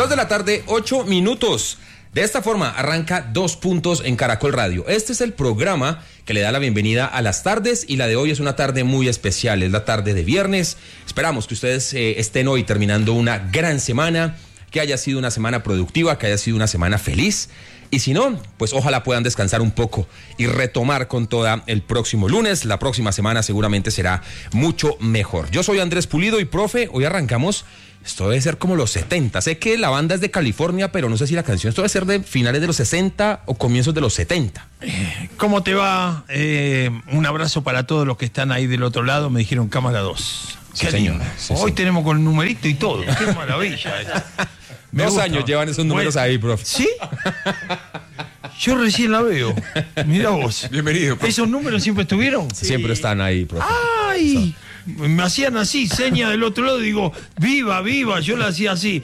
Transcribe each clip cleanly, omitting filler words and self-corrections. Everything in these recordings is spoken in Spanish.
2 de la tarde, 8 minutos. De esta forma arranca 2 puntos en Caracol Radio. Este es el programa que le da la bienvenida a las tardes y la de hoy es una tarde muy especial, es la tarde de viernes. Esperamos que ustedes estén hoy terminando una gran semana, que haya sido una semana productiva, que haya sido una semana feliz. Y si no, pues ojalá puedan descansar un poco y retomar con toda el próximo lunes. La próxima semana seguramente será mucho mejor. Yo soy Andrés Pulido y profe, hoy arrancamos. Esto debe ser como los 70. Sé que la banda es de California, pero no sé si la canción esto debe ser de finales de los 60 o comienzos de los 70. ¿Cómo te va? Un abrazo para todos los que están ahí del otro lado. Me dijeron cámara 2. Sí, señor. Sí, hoy sí. tenemos con el numerito y todo. Qué maravilla esto. 2 años llevan esos números ahí, profe. ¿Sí? Yo recién la veo. Mira vos. Bienvenido, profe. ¿Esos números siempre estuvieron? Sí. Siempre están ahí, profe. ¡Ay! Me hacían así, seña del otro lado, digo, viva, viva, yo la hacía así.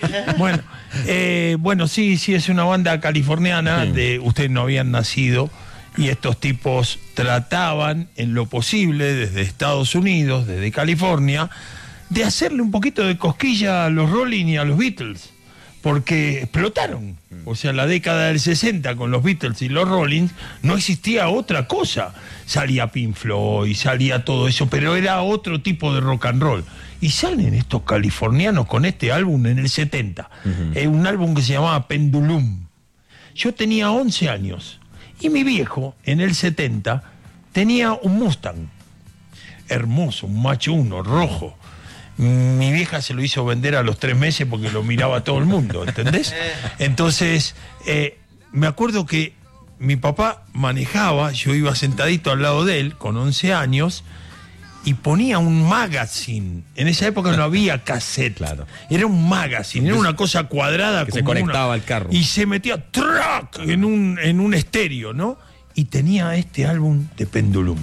Bueno, sí, es una banda californiana, ustedes no habían nacido, y estos tipos trataban en lo posible, desde Estados Unidos, desde California, de hacerle un poquito de cosquilla a los Rolling y a los Beatles, porque explotaron. O sea, la década del 60 con los Beatles y los Rolling no existía otra cosa. Salía Pink Floyd, salía todo eso, pero era otro tipo de rock and roll. Y salen estos californianos con este álbum en el 70. Un álbum que se llamaba Pendulum. Yo tenía 11 años y mi viejo en el 70 tenía un Mustang. Hermoso, un macho 1, rojo. Mi vieja se lo hizo vender a los 3 meses porque lo miraba todo el mundo, ¿entendés? Entonces, me acuerdo que mi papá manejaba, yo iba sentadito al lado de él, con 11 años, y ponía un magazine. En esa época no había cassette. Claro. Era un magazine, era una cosa cuadrada. Que se conectaba al carro. Y se metía ¡trac! en un estéreo, ¿no? Y tenía este álbum de Pendulum.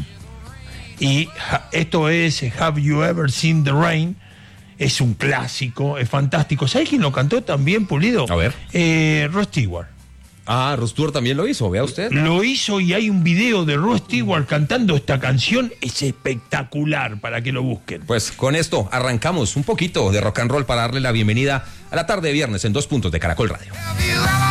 Y esto es Have You Ever Seen the Rain? Es un clásico, es fantástico. ¿Sabes quién lo cantó también, Pulido? A ver. Rod Stewart. Ah, Rod Stewart también lo hizo, vea usted. Lo hizo y hay un video de Rod Stewart cantando esta canción. Es espectacular, para que lo busquen. Pues con esto arrancamos un poquito de rock and roll para darle la bienvenida a la tarde de viernes en 2 puntos de Caracol Radio.